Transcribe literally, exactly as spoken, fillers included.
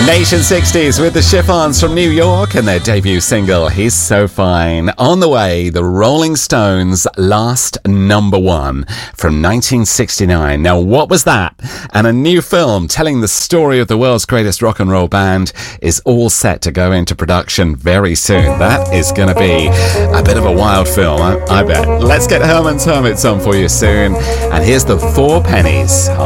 Nation sixties with the Chiffons from New York and their debut single, He's So Fine. On the way, the Rolling Stones' last number one from nineteen sixty-nine. Now, what was that? And a new film telling the story of the world's greatest rock and roll band is all set to go into production very soon. That is going to be a bit of a wild film, I, I bet. Let's get Herman's Hermits on for you soon. And here's the Four Pennies.